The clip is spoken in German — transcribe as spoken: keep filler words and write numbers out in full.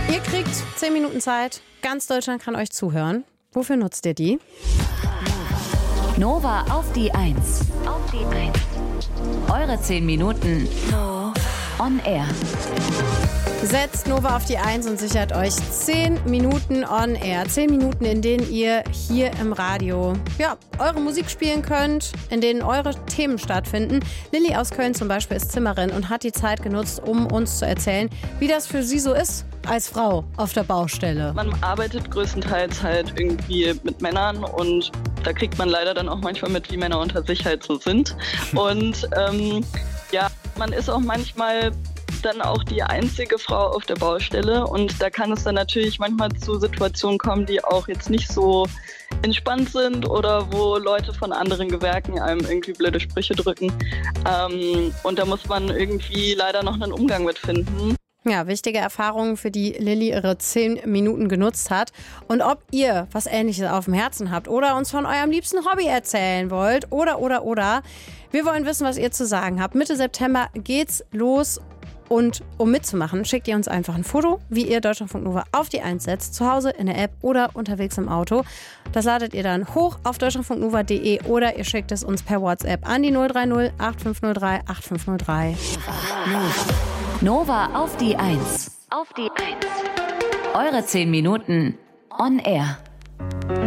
Ihr kriegt zehn Minuten Zeit. Ganz Deutschland kann euch zuhören. Wofür nutzt ihr die? Nova auf die Eins. Auf die Eins. Eure zehn Minuten on air. Setzt Nova auf die Eins und sichert euch zehn Minuten on air. zehn Minuten, in denen ihr hier im Radio ja, eure Musik spielen könnt, in denen eure Themen stattfinden. Lilly aus Köln zum Beispiel ist Zimmerin und hat die Zeit genutzt, um uns zu erzählen, wie das für sie so ist als Frau auf der Baustelle. Man arbeitet größtenteils halt irgendwie mit Männern und da kriegt man leider dann auch manchmal mit, wie Männer unter sich halt so sind. Und ähm, ja, man ist auch manchmal dann auch die einzige Frau auf der Baustelle und da kann es dann natürlich manchmal zu Situationen kommen, die auch jetzt nicht so entspannt sind oder wo Leute von anderen Gewerken einem irgendwie blöde Sprüche drücken ähm, und da muss man irgendwie leider noch einen Umgang mit finden. Ja, wichtige Erfahrungen, für die Lilly ihre zehn Minuten genutzt hat. Und ob ihr was Ähnliches auf dem Herzen habt oder uns von eurem liebsten Hobby erzählen wollt oder, oder, oder. Wir wollen wissen, was ihr zu sagen habt. Mitte September geht's los. Und um mitzumachen, schickt ihr uns einfach ein Foto, wie ihr Deutschlandfunk Nova auf die Eins setzt, zu Hause, in der App oder unterwegs im Auto. Das ladet ihr dann hoch auf deutschlandfunknova punkt de oder ihr schickt es uns per WhatsApp an die null drei null acht fünf null drei acht fünf null drei. Nova auf die Eins. Auf die Eins. Eure zehn Minuten on air.